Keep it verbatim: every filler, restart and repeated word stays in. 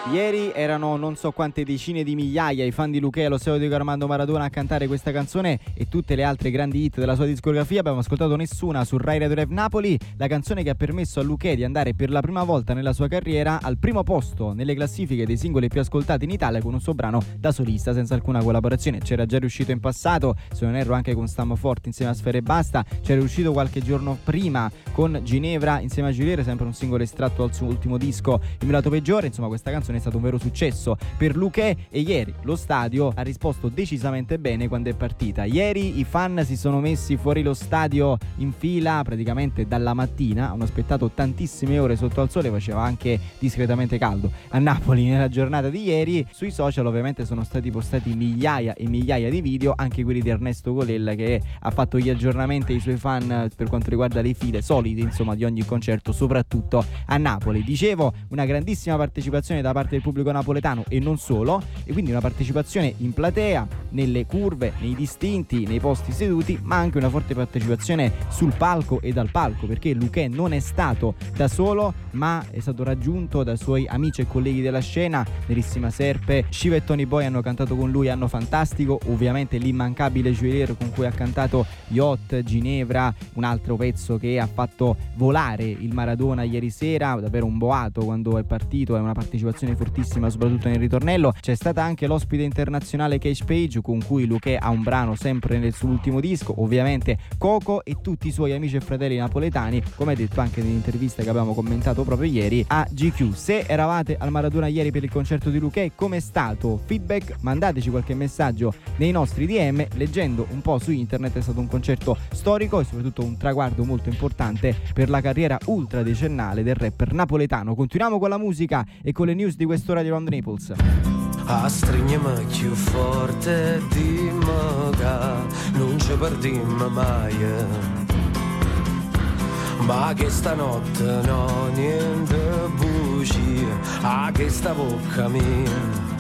Ieri erano non so quante decine di migliaia i fan di Luché allo stadio Diego Armando Maradona a cantare questa canzone e tutte le altre grandi hit della sua discografia. Abbiamo ascoltato Nessuna su Rai Radio Rev Napoli, la canzone che ha permesso a Luché di andare per la prima volta nella sua carriera al primo posto nelle classifiche dei singoli più ascoltati in Italia con un suo brano da solista senza alcuna collaborazione. C'era già riuscito in passato, se non erro anche con Stammo Forte insieme a Sfera Ebbasta, c'era riuscito qualche giorno prima con Ginevra insieme a Giuliere, sempre un singolo estratto dal suo ultimo disco Il mio lato peggiore. Insomma, questa canzone è stato un vero successo per Luché e ieri lo stadio ha risposto decisamente bene quando è partita. Ieri i fan si sono messi fuori lo stadio in fila praticamente dalla mattina, hanno aspettato tantissime ore sotto al sole, faceva anche discretamente caldo a Napoli nella giornata di ieri. Sui social ovviamente sono stati postati migliaia e migliaia di video, anche quelli di Ernesto Colella che ha fatto gli aggiornamenti ai suoi fan per quanto riguarda le file solide insomma di ogni concerto, soprattutto a Napoli. Dicevo, una grandissima partecipazione da parte del pubblico napoletano e non solo, e quindi una partecipazione in platea, nelle curve, nei distinti, nei posti seduti, ma anche una forte partecipazione sul palco e dal palco, perché Luché non è stato da solo ma è stato raggiunto dai suoi amici e colleghi della scena. Nerissima Serpe, Shiva e Tony Boy hanno cantato con lui, Anno Fantastico, ovviamente l'immancabile Giuliere con cui ha cantato Yacht, Ginevra, un altro pezzo che ha fatto volare il Maradona ieri sera, davvero un boato quando è partito, è una partecipazione fortissima soprattutto nel ritornello. C'è stata anche l'ospite internazionale Cage Page con cui Luché ha un brano sempre nel suo ultimo disco, ovviamente Coco e tutti i suoi amici e fratelli napoletani, come detto anche nell'intervista che abbiamo commentato proprio ieri a G Q. Se eravate al Maradona ieri per il concerto di Luché, com'è stato? Feedback? Mandateci qualche messaggio nei nostri D M. Leggendo un po' su internet, è stato un concerto storico e soprattutto un traguardo molto importante per la carriera ultradecennale del rapper napoletano. Continuiamo con la musica e con le news di quest'ora di Round Naples. A stringermi più forte, dimmi che non ci perdiamo mai, ma che stanotte no niente bugie, a che sta bocca mia